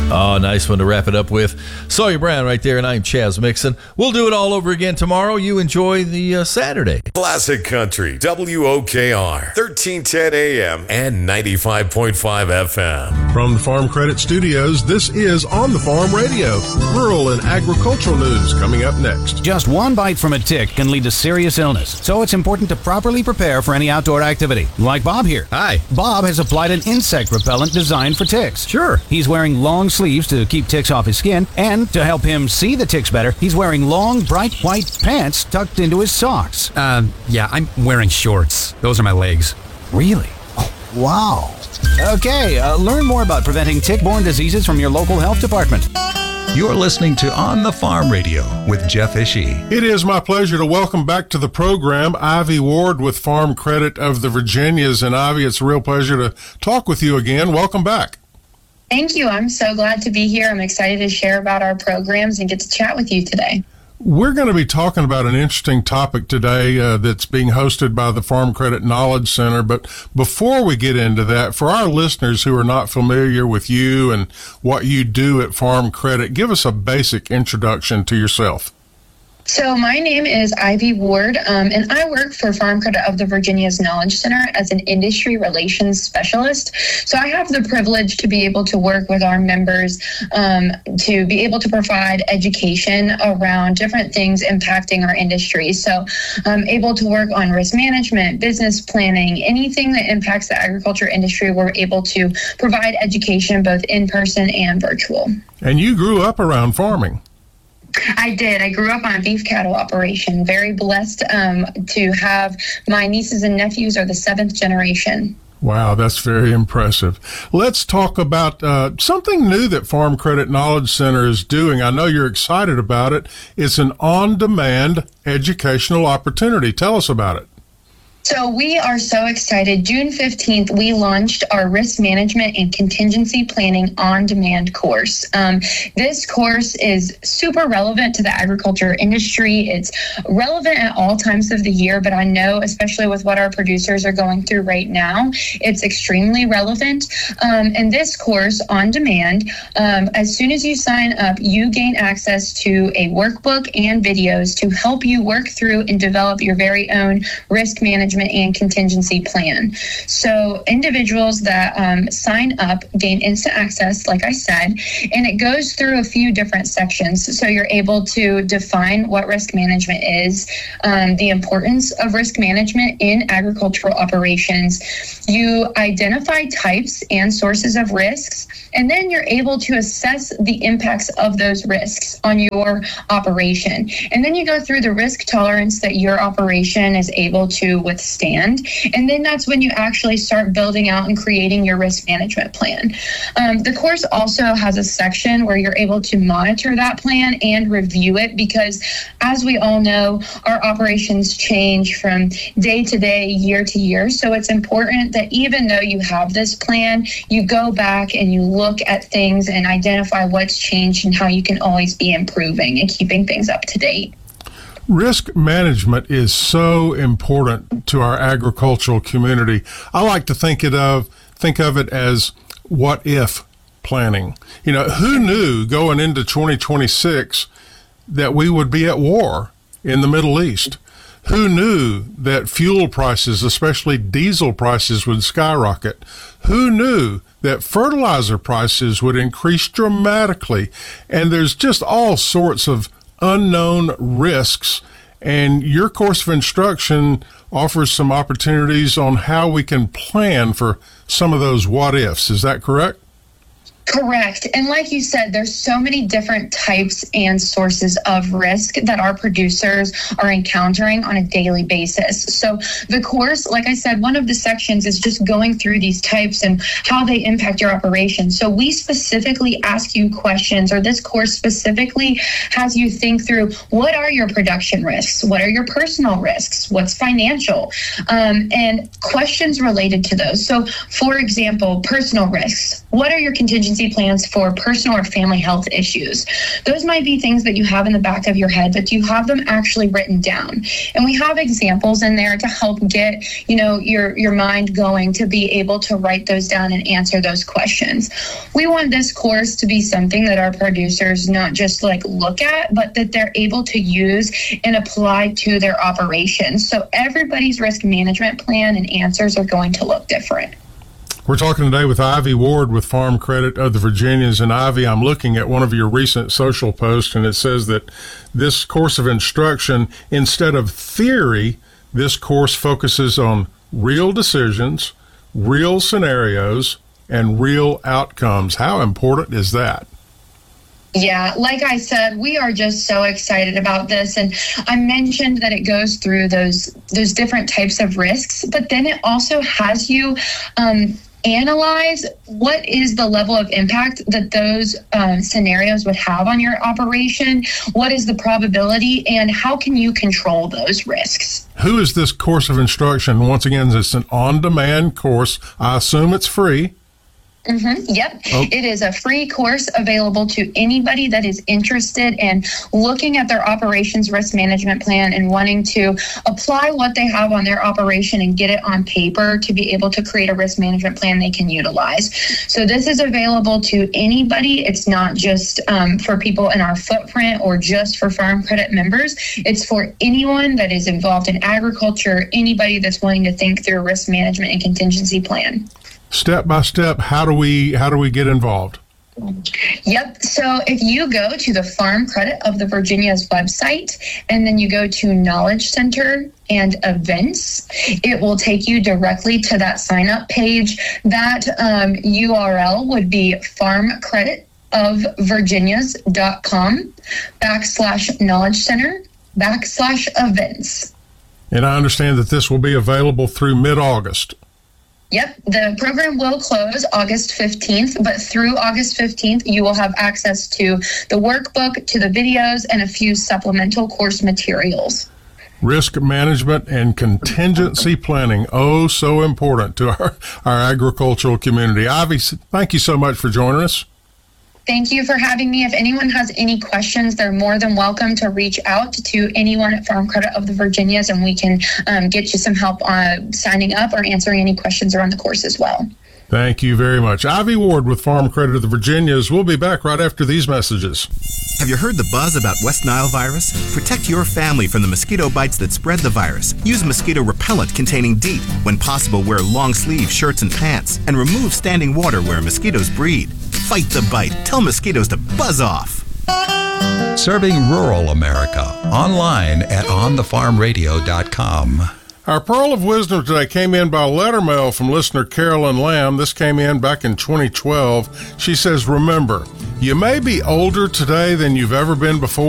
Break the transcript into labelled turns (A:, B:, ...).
A: Oh, nice one to wrap it up with. Sawyer Brown right there, and I'm Chaz Mixon. We'll do it all over again tomorrow. You enjoy the Saturday.
B: Classic Country, WOKR, 1310 AM and 95.5 FM.
C: From the Farm Credit Studios, this is On the Farm Radio. Rural and agricultural news coming up next.
D: Just one bite from a tick can lead to serious illness, so it's important to properly prepare for any outdoor activity. Like Bob here.
E: Hi.
D: Bob has applied an insect repellent designed for ticks.
E: Sure.
D: He's wearing long sleeves to keep ticks off his skin, and to help him see the ticks better, he's wearing long, bright white pants tucked into his socks.
E: Yeah, I'm wearing shorts. Those are my legs.
D: Really? Oh, wow. Okay, learn more about preventing tick-borne diseases from your local health department.
F: You're listening to On the Farm Radio with Jeff Ishii.
C: It is my pleasure to welcome back to the program Ivy Ward with Farm Credit of the Virginias. And Ivy, it's a real pleasure to talk with you again. Welcome back.
G: Thank you. I'm so glad to be here. I'm excited to share about our programs and get to chat with you today.
C: We're going to be talking about an interesting topic today that's being hosted by the Farm Credit Knowledge Center. But before we get into that, for our listeners who are not familiar with you and what you do at Farm Credit, give us a basic introduction to yourself.
G: So my name is Ivy Ward, and I work for Farm Credit of the Virginias Knowledge Center as an industry relations specialist. So I have the privilege to be able to work with our members to be able to provide education around different things impacting our industry. So I'm able to work on risk management, business planning, anything that impacts the agriculture industry. We're able to provide education both in person and virtual.
C: And you grew up around farming.
G: I did. I grew up on a beef cattle operation. Very blessed to have my nieces and nephews are the 7th generation.
C: Wow, that's very impressive. Let's talk about something new that Farm Credit Knowledge Center is doing. I know you're excited about it. It's an on-demand educational opportunity. Tell us about it.
G: So we are so excited. June 15th, we launched our risk management and contingency planning on-demand course. This course is super relevant to the agriculture industry. It's relevant at all times of the year, but I know, especially with what our producers are going through right now, it's extremely relevant. And this course on demand, as soon as you sign up, you gain access to a workbook and videos to help you work through and develop your very own risk management and contingency plan. So individuals that sign up gain instant access, like I said, and it goes through a few different sections. So you're able to define what risk management is, the importance of risk management in agricultural operations. You identify types and sources of risks, and then you're able to assess the impacts of those risks on your operation. And then you go through the risk tolerance that your operation is able to withstand. And then that's when you actually start building out and creating your risk management plan. The course also has a section where you're able to monitor that plan and review it, because as we all know, our operations change from day to day, year to year. So it's important that even though you have this plan, you go back and you look at things and identify what's changed and how you can always be improving and keeping things up to date.
C: Risk management is so important to our agricultural community. I like to think of it as what if planning. You know, who knew going into 2026 that we would be at war in the Middle East? Who knew that fuel prices, especially diesel prices, would skyrocket? Who knew that fertilizer prices would increase dramatically? And there's just all sorts of unknown risks, and your course of instruction offers some opportunities on how we can plan for some of those what ifs. Is that correct?
G: Correct. And like you said, there's so many different types and sources of risk that our producers are encountering on a daily basis. So the course, like I said, one of the sections is just going through these types and how they impact your operation. So we specifically ask you questions, or this course specifically has you think through, what are your production risks? What are your personal risks? What's financial? And questions related to those. So for example, personal risks. What are your contingency contingency plans for personal or family health issues. Those might be things that you have in the back of your head, but do you have them actually written down? And we have examples in there to help get, your mind going to be able to write those down and answer those questions. We want this course to be something that our producers not just look at, but that they're able to use and apply to their operations. So everybody's risk management plan and answers are going to look different.
C: We're talking today with Ivy Ward with Farm Credit of the Virginias. And Ivy, I'm looking at one of your recent social posts, and it says that this course of instruction, instead of theory, this course focuses on real decisions, real scenarios, and real outcomes. How important is that?
G: Yeah, like I said, we are just so excited about this. And I mentioned that it goes through those different types of risks, but then it also has you analyze what is the level of impact that those scenarios would have on your operation, what is the probability, and how can you control those risks.
C: Who is this course of instruction? Once again, it's an on-demand course. I assume it's free.
G: Yep. Oh. It is a free course available to anybody that is interested in looking at their operations risk management plan and wanting to apply what they have on their operation and get it on paper to be able to create a risk management plan they can utilize. So this is available to anybody. It's not just for people in our footprint or just for Farm Credit members. It's for anyone that is involved in agriculture, anybody that's wanting to think through a risk management and contingency plan.
C: Step by step, how do we get involved?
G: Yep. So if you go to the Farm Credit of the Virginias website and then you go to Knowledge Center and Events, it will take you directly to that sign up page. That URL would be farmcreditofvirginias.com/Knowledge Center /events.
C: And I understand that this will be available through mid-August.
G: Yep, the program will close August 15th, but through August 15th, you will have access to the workbook, to the videos, and a few supplemental course materials.
C: Risk management and contingency planning, so important to our agricultural community. Ivy, thank you so much for joining us.
G: Thank you for having me. If anyone has any questions, they're more than welcome to reach out to anyone at Farm Credit of the Virginias, and we can get you some help on signing up or answering any questions around the course as well.
C: Thank you very much. Ivy Ward with Farm Credit of the Virginias. We'll be back right after these messages.
H: Have you heard the buzz about West Nile virus? Protect your family from the mosquito bites that spread the virus. Use mosquito repellent containing DEET. When possible, wear long-sleeve shirts and pants. And remove standing water where mosquitoes breed. Fight the bite. Tell mosquitoes to buzz off.
F: Serving rural America. Online at onthefarmradio.com.
C: Our Pearl of Wisdom today came in by letter mail from listener Carolyn Lamb. This came in back in 2012. She says, remember, you may be older today than you've ever been before.